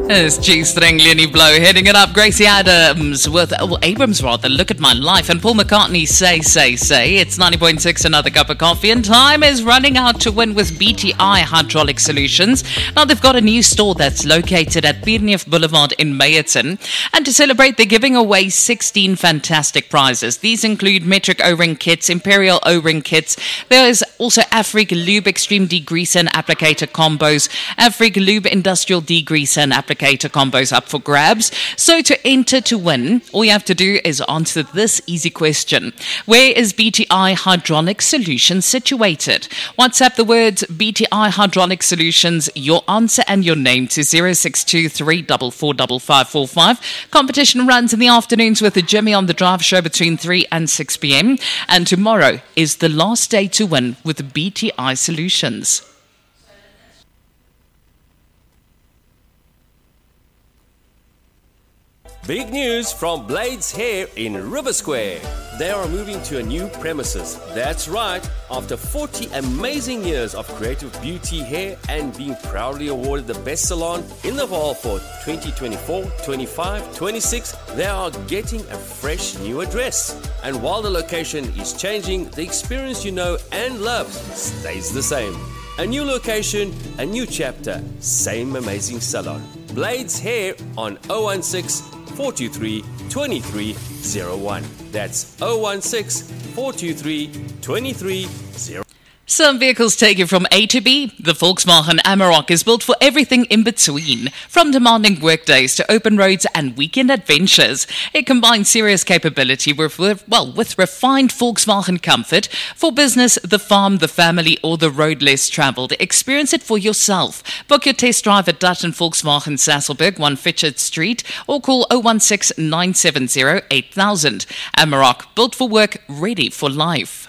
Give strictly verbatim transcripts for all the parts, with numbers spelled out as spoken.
It's G-string, Lenny Blow, heading it up. Gracie Adams with, well, Abrams rather, Look at My Life. And Paul McCartney, Say, Say, Say. It's ninety point six, Another Cup of Coffee. And time is running out to win with B T I Hydraulic Solutions. Now, they've got a new store that's located at Pierneef Boulevard in Meyerton. And to celebrate, they're giving away sixteen fantastic prizes. These include metric O-ring kits, Imperial O-ring kits. There is also Afrique Lube Extreme Degreaser and Applicator combos, Afrique Lube Industrial Degreaser and Applicator combos up for grabs. So to enter to win, all you have to do is answer this easy question. Where is B T I Hydraulic Solutions situated? WhatsApp the words B T I Hydraulic Solutions, your answer and your name to zero six two three four four five five four five. Competition runs in the afternoons with the Jimmy on the Drive show between three and six p.m. And tomorrow is the last day to win with B T I Solutions. Big news from Blades Hair in River Square. They are moving to a new premises. That's right. After forty amazing years of creative beauty hair and being proudly awarded the best salon in the Vaal for twenty twenty-four, twenty-five, twenty-six, they are getting a fresh new address. And while the location is changing, the experience you know and love stays the same. A new location, a new chapter, same amazing salon. Blades Hair on zero one six, four two three, two three zero one. That's zero one six, four two three, two three zero one. Some vehicles take you from A to B. The Volkswagen Amarok is built for everything in between, from demanding workdays to open roads and weekend adventures. It combines serious capability with, well, with refined Volkswagen comfort for business, the farm, the family, or the road less traveled. Experience it for yourself. Book your test drive at Dutton Volkswagen Sasolburg, one Fitchett Street, or call zero one six, nine seven zero, eight thousand. Amarok, built for work, ready for life.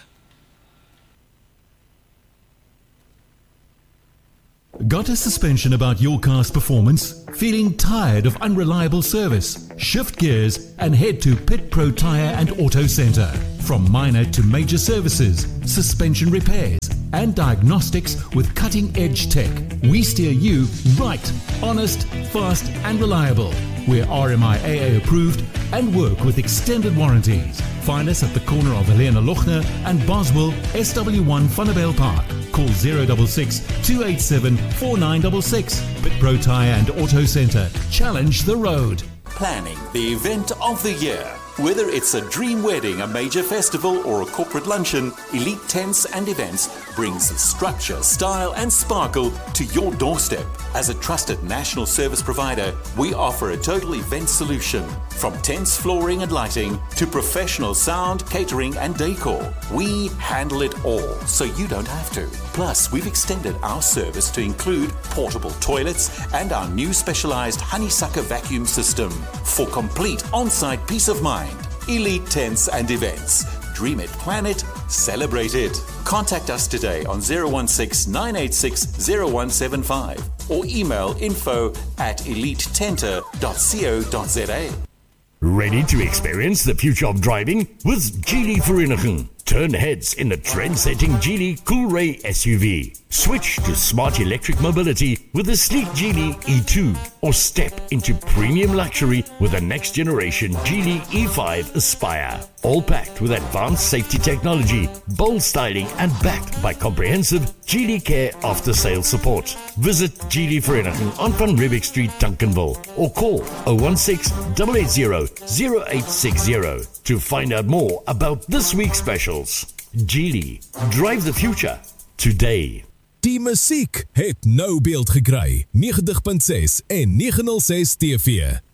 Got a suspension about your car's performance? Feeling tired of unreliable service? Shift gears and head to Pit Pro Tire and Auto Centre. From minor to major services, suspension repairs and diagnostics with cutting-edge tech, we steer you right, honest, fast and reliable. We're R M I A A approved and work with extended warranties. Find us at the corner of Helena Lochner and Boswell, S W one Vanderbijl Park. Call zero six six, two eight seven, four nine six six. Pit Pro Tire and Auto Centre. Challenge the road. Planning the event of the year. Whether it's a dream wedding, a major festival, or a corporate luncheon, Elite Tents and Events brings structure, style, and sparkle to your doorstep. As a trusted national service provider, we offer a total event solution. From tents, flooring, and lighting to professional sound, catering, and decor. We handle it all, so you don't have to. Plus, we've extended our service to include portable toilets and our new specialized honeysucker vacuum system for complete on-site peace of mind. Elite Tents and Events. Dream it, plan it, celebrate it. Contact us today on zero one six, nine eight six, zero one seven five or email info at elite tenter dot co dot za. Ready to experience the future of driving with Geely Vereniging? Turn heads in the trend-setting Geely Coolray S U V. Switch to smart electric mobility with the sleek Geely E two, or step into premium luxury with the next generation Geely E five Aspire. All packed with advanced safety technology, bold styling, and backed by comprehensive Geely Care after-sales support. Visit Geely Vereniging on Van Riebeeck Street, Duncanville, or call zero one six, eight eight zero, zero eight six zero to find out more about this week's specials. Geely, drive the future today. Die musiek het nou beeld gekry. negentig punt ses en negen nul ses T V.